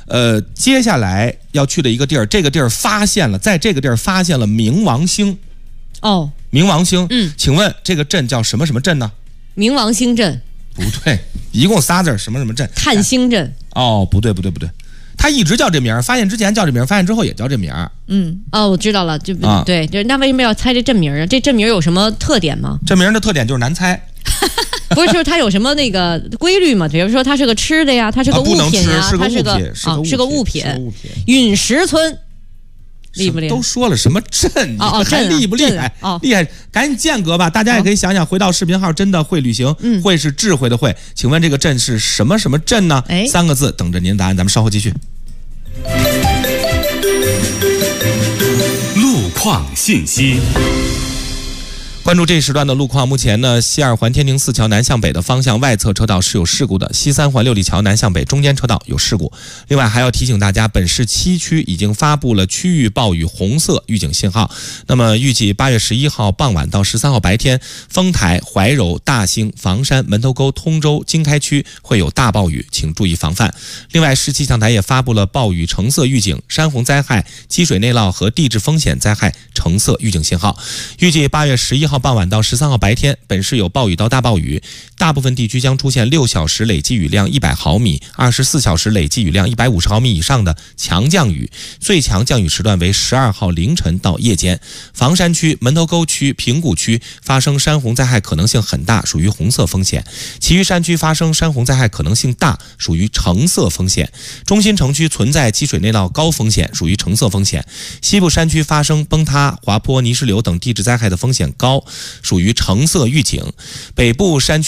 接下来要去的一个地儿，这个地儿在这个地儿发现了冥王星。 哦， 冥王星，请问这个镇叫什么什么镇呢？ 冥王星镇。 不对，一共仨字，什么什么镇？ 探星镇。 哦，不对，他一直叫这名儿，发现之前叫这名儿，发现之后也叫这名儿。 我知道了，对，那为什么要猜这镇名啊？这镇名有什么特点吗？ 这名的特点就是难猜。 不是，就是它有什么那个规律吗？比如说它是个吃的呀，它是个物品呀，它是个物品。陨石村。厉不厉害？ 都说了什么镇？还厉不厉害？厉害！赶紧间隔吧，大家也可以想想，回到视频号，真的会旅行，会是智慧的会。请问这个镇是什么什么镇呢？3个字，等着您的答案，咱们稍后继续。 路况信息。 关注这一时段的路况，目前呢，西二环天宁寺桥南向北的方向外侧车道是有事故的，西三环六里桥南向北中间车道有事故。另外还要提醒大家，本市7区已经发布了区域暴雨红色预警信号。那么预计8月11号傍晚到13号白天，丰台、怀柔、大兴、房山、门头沟、通州、经开区会有大暴雨，请注意防范。另外市气象台也发布了暴雨橙色预警，山洪灾害、积水内涝和地质风险灾害橙色预警信号。预计8月11号傍晚到13号白天，本市有暴雨到大暴雨，大部分地区将出现6小时累计雨量100毫米、24小时累计雨量150毫米以上的强降雨，最强降雨时段为12号凌晨到夜间。房山区、门头沟区、平谷区发生山洪灾害可能性很大，属于红色风险；其余山区发生山洪灾害可能性大，属于橙色风险。中心城区存在积水内涝高风险，属于橙色风险。西部山区发生崩塌、滑坡、泥石流等地质灾害的风险高，属于橙色预警。北部山区